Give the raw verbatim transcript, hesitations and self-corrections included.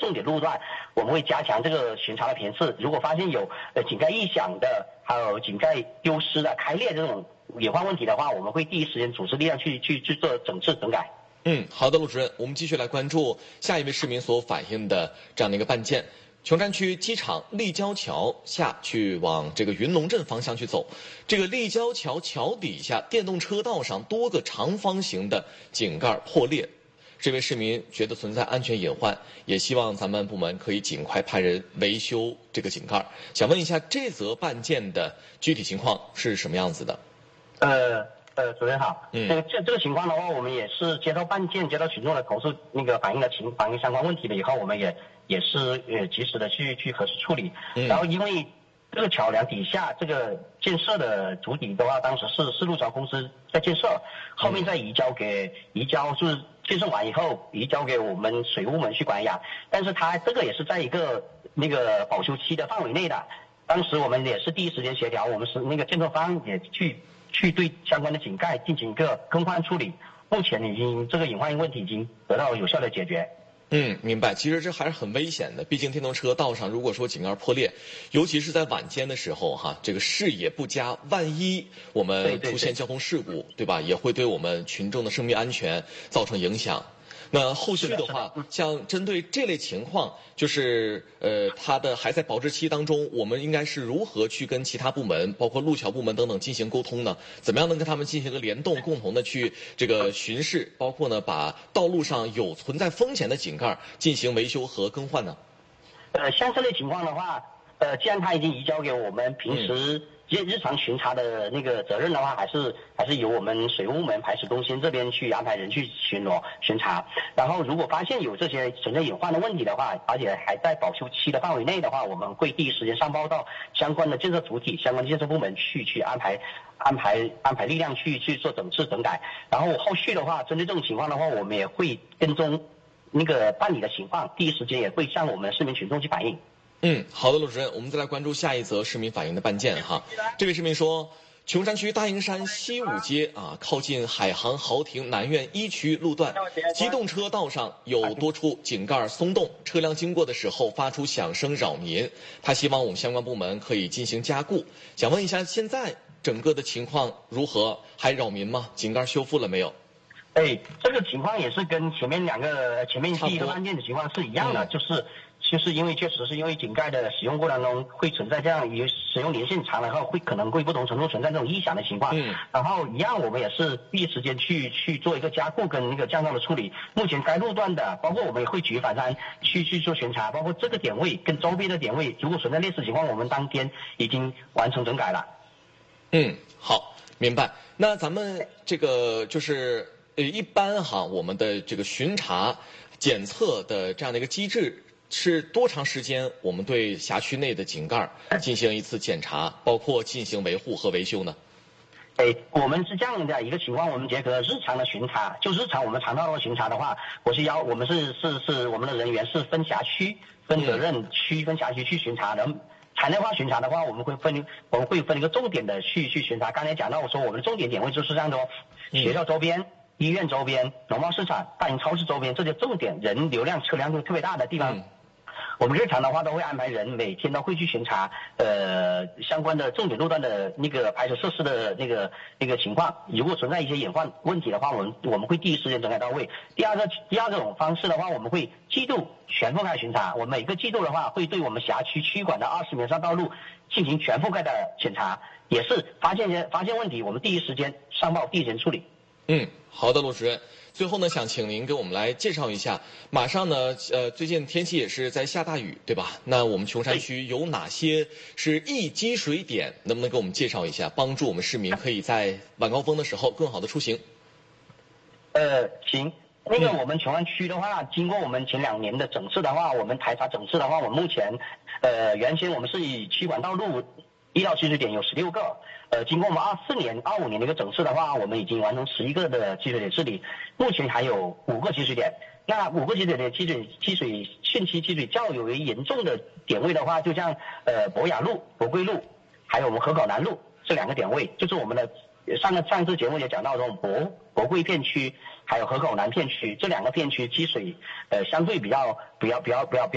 重点路段，我们会加强这个巡查的频次。如果发现有呃井盖异响的，还有井盖丢失的、开裂这种隐患问题的话，我们会第一时间组织力量去去去做整治整改。 嗯，好的，陆主任，我们继续来关注下一位市民所反映的这样的一个办件。琼山区机场立交桥下去往这个云龙镇方向去走，这个立交桥桥底下电动车道上多个长方形的井盖破裂，这位市民觉得存在安全隐患，也希望咱们部门可以尽快派人维修这个井盖。想问一下，这则办件的具体情况是什么样子的？ 呃呃，主任好， 嗯， 这个这这个情况的话，我们也是接到办件、接到群众的投诉，那个反映的情反映相关问题了以后，我们也也是呃及时的去去核实处理。 嗯， 然后因为这个桥梁底下这个建设的主体的话，当时是是路桥公司在建设，后面再移交给移交是建设完以后移交给我们水务门去管养，但是它这个也是在一个那个保修期的范围内的。当时我们也是第一时间协调，我们是那个建设方也去去对相关的井盖进行一个更换处理，目前已经这个隐患问题已经得到有效的解决。 嗯，明白。其实这还是很危险的，毕竟电动车道上如果说井盖破裂，尤其是在晚间的时候哈，这个视野不佳，万一我们出现交通事故， 对, 对, 对, 对吧，也会对我们群众的生命安全造成影响。那后续的话，像针对这类情况，就是呃，它的还在保质期当中，我们应该是如何去跟其他部门，包括路桥部门等等进行沟通呢？怎么样能跟他们进行个联动，共同的去这个巡视，包括呢，把道路上有存在风险的井盖进行维修和更换呢？ 呃，像这类情况的话，呃，既然它已经移交给我们平时、嗯。日日常巡查的那个责任的话，还是还是由我们水务门排水中心这边去安排人去巡逻巡查。然后，如果发现有这些存在隐患的问题的话，而且还在保修期的范围内的话，我们会第一时间上报到相关的建设主体、相关的建设部门去去安排安排安排力量去去做整治整改。然后后续的话，针对这种情况的话，我们也会跟踪那个办理的情况，第一时间也会向我们市民群众去反映。 嗯，好的，陆主任，我们再来关注下一则市民反映的办件哈。这位市民说，琼山区大营山西五街啊，靠近海航豪庭南苑一区路段，机动车道上有多处井盖松动，车辆经过的时候发出响声扰民。他希望我们相关部门可以进行加固。想问一下，现在整个的情况如何？还扰民吗？井盖修复了没有？ 哎，这个情况也是跟前面两个前面第一个案件的情况是一样的，嗯、就是。就是因为确实是因为井盖的使用过程中会存在这样，有使用年限长了后会可能会不同程度存在这种异响的情况。嗯。然后一样，我们也是第一时间去去做一个加固跟那个降噪的处理。目前该路段的，包括我们也会举反三去去做巡查，包括这个点位跟周边的点位，如果存在类似情况，我们当天已经完成整改了。 嗯，好，明白。那咱们这个就是呃，一般哈，我们的这个巡查、检测的这样的一个机制。是多长时间我们对辖区内的井盖进行一次检查，包括进行维护和维修呢？ 哎，我们是这样的一个情况，我们结合日常的巡查，就日常我们常道的巡查的话，我是要我们是是是我们的人员是分辖区、分责任区、分辖区去巡查的。产业化巡查的话，我们会分我们会分一个重点的去去巡查。刚才讲到我说我们的重点点位就是这样的哦，学校周边、医院周边、农贸市场、大型超市周边这些重点人流量、车辆都特别大的地方。嗯，我们日常的话都会安排人每天都会去巡查，呃，相关的重点路段的那个排水设施的那个那个情况。如果存在一些隐患问题的话，我们我们会第一时间整改到位。第二个第二种方式的话，我们会季度全覆盖巡查。我们每个季度的话，会对我们辖区区管的二十米上道路进行全覆盖的检查，也是发现发现问题，我们第一时间上报，第一时间处理。 嗯，好的，陆主任。最后呢，想请您给我们来介绍一下，马上呢，呃，最近天气也是在下大雨，对吧？那我们琼山区有哪些是易积水点？能不能给我们介绍一下，帮助我们市民可以在晚高峰的时候更好的出行？ 呃，行。那个我们琼山区的话，经过我们前两年的整治的话，我们排查整治的话，我们目前，呃，原先我们是以区管道路一到积水点有十六个。呃，经过我们二四年、二五年的一个整治的话，我们已经完成十一个的积水点治理，目前还有五个积水点。那五个积水点积水积水汛期积水较为严重的点位的话，就像呃博雅路、博贵路，还有我们河口南路这两个点位，就是我们的上个上次节目也讲到这种博博贵片区，还有河口南片区这两个片区积水呃相对比较比较比较比较比较。